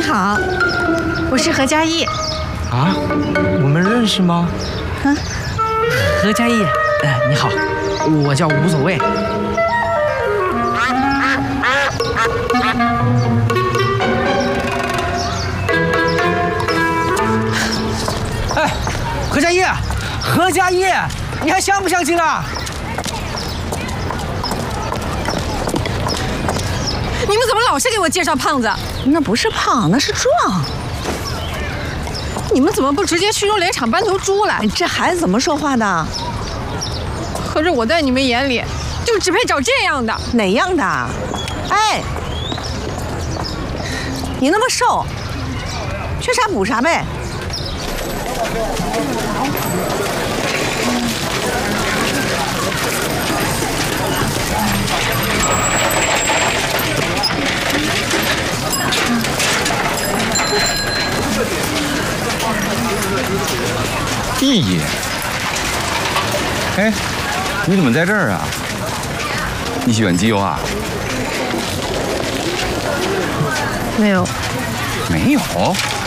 好，我是何嘉艺。 啊，我们认识吗？ 啊， 何嘉艺，你好，我叫无所谓。哎，何嘉艺，何嘉艺，你还相不相亲了？ 你们怎么老是给我介绍胖子？ 那不是胖，那是壮。 你们怎么不直接去肉联厂搬头猪来？ 这孩子怎么说话的？ 合着我在你们眼里就只配找这样的？ 哪样的？哎，你那么瘦，缺啥补啥呗。 弟弟，哎，你怎么在这儿啊？你喜欢机油啊？ 没有， 没有。